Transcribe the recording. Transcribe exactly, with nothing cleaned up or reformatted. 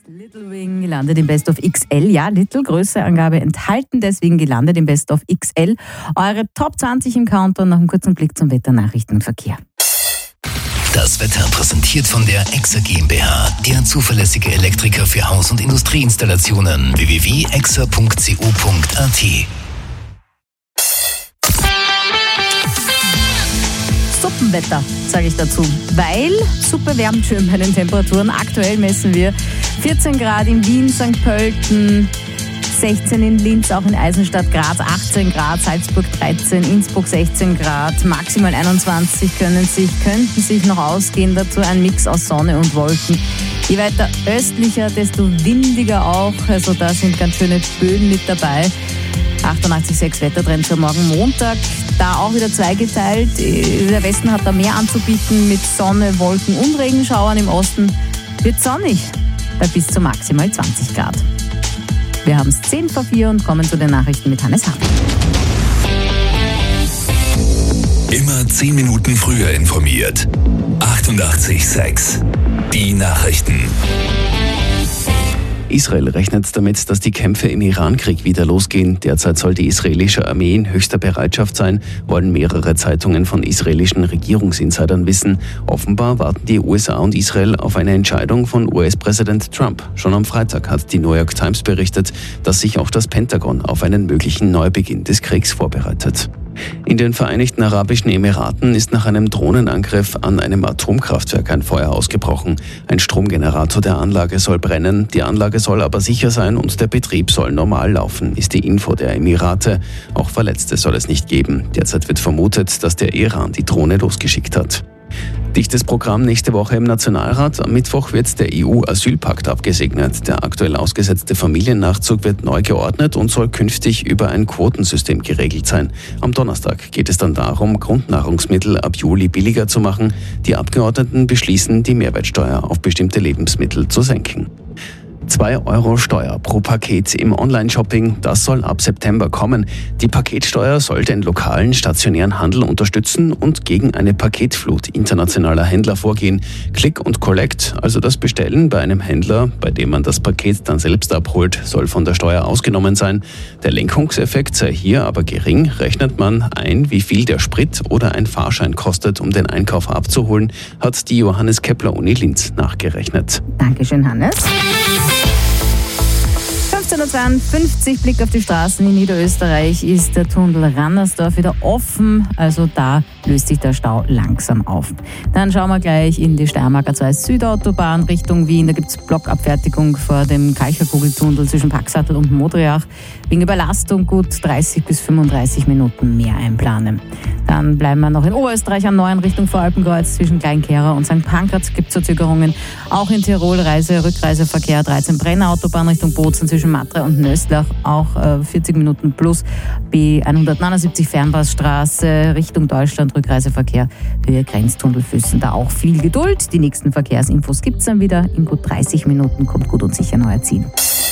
Little Wing gelandet im Best of X L. Ja, Little, Größeangabe enthalten, deswegen gelandet im Best of X L. Eure Top zwanzig im Countdown nach einem kurzen Blick zum Wetter, Nachrichten und Verkehr. Das Wetter präsentiert von der Exa GmbH, der zuverlässige Elektriker für Haus- und Industrieinstallationen. w w w punkt exa punkt co punkt a t. Suppenwetter, sage ich dazu, weil Suppe wärmt schön bei den Temperaturen. Aktuell messen wir vierzehn Grad in Wien, Sankt Pölten, sechzehn in Linz, auch in Eisenstadt, Graz achtzehn Grad, Salzburg dreizehn, Innsbruck sechzehn Grad, maximal einundzwanzig können sich, könnten sich noch ausgehen. Dazu ein Mix aus Sonne und Wolken. Je weiter östlicher, desto windiger auch, also da sind ganz schöne Böen mit dabei. achtundachtzig Komma sechs Wettertrend für morgen Montag. Da auch wieder zweigeteilt. Der Westen hat da mehr anzubieten mit Sonne, Wolken und Regenschauern. Im Osten wird sonnig bei bis zu maximal zwanzig Grad. Wir haben es zehn vor vier und kommen zu den Nachrichten mit Hannes Hahn. Immer zehn Minuten früher informiert. achtundachtzig Komma sechs. Die Nachrichten. Israel rechnet damit, dass die Kämpfe im Iran-Krieg wieder losgehen. Derzeit soll die israelische Armee in höchster Bereitschaft sein, wollen mehrere Zeitungen von israelischen Regierungsinsidern wissen. Offenbar warten die U S A und Israel auf eine Entscheidung von U S-Präsident Trump. Schon am Freitag hat die New York Times berichtet, dass sich auch das Pentagon auf einen möglichen Neubeginn des Kriegs vorbereitet. In den Vereinigten Arabischen Emiraten ist nach einem Drohnenangriff an einem Atomkraftwerk ein Feuer ausgebrochen. Ein Stromgenerator der Anlage soll brennen, die Anlage soll aber sicher sein und der Betrieb soll normal laufen, ist die Info der Emirate. Auch Verletzte soll es nicht geben. Derzeit wird vermutet, dass der Iran die Drohne losgeschickt hat. Dichtes Programm nächste Woche im Nationalrat. Am Mittwoch wird der E U-Asylpakt abgesegnet. Der aktuell ausgesetzte Familiennachzug wird neu geordnet und soll künftig über ein Quotensystem geregelt sein. Am Donnerstag geht es dann darum, Grundnahrungsmittel ab Juli billiger zu machen. Die Abgeordneten beschließen, die Mehrwertsteuer auf bestimmte Lebensmittel zu senken. zwei Euro Steuer pro Paket im Online-Shopping, das soll ab September kommen. Die Paketsteuer soll den lokalen stationären Handel unterstützen und gegen eine Paketflut internationaler Händler vorgehen. Click und Collect, also das Bestellen bei einem Händler, bei dem man das Paket dann selbst abholt, soll von der Steuer ausgenommen sein. Der Lenkungseffekt sei hier aber gering. Rechnet man ein, wie viel der Sprit oder ein Fahrschein kostet, um den Einkauf abzuholen, hat die Johannes Kepler Uni Linz nachgerechnet. Dankeschön, Hannes. fünfzehn Uhr zweiundfünfzig, Blick auf die Straßen in Niederösterreich, ist der Tunnel Rannersdorf wieder offen, also da löst sich der Stau langsam auf. Dann schauen wir gleich in die Steiermark A zwei Südautobahn Richtung Wien, da gibt es Blockabfertigung vor dem Kalcherkugeltunnel zwischen Paxattel und Modriach. Wegen Überlastung gut dreißig bis fünfunddreißig Minuten mehr einplanen. Dann bleiben wir noch in Oberösterreich am Neuen Richtung Voralpenkreuz zwischen Kleinkehrer und Sankt Pankraz gibt es Verzögerungen. Auch in Tirol Reise, Rückreiseverkehr dreizehn Brenner Autobahn Richtung Bozen zwischen Matra und Nöstlach, auch äh, vierzig Minuten plus. B hundertneunundsiebzig Fernbahnstraße Richtung Deutschland, Rückreiseverkehr Höhe Grenztunnel Füssen. Da auch viel Geduld. Die nächsten Verkehrsinfos gibt es dann wieder. In gut dreißig Minuten kommt gut und sicher neuer Ziel.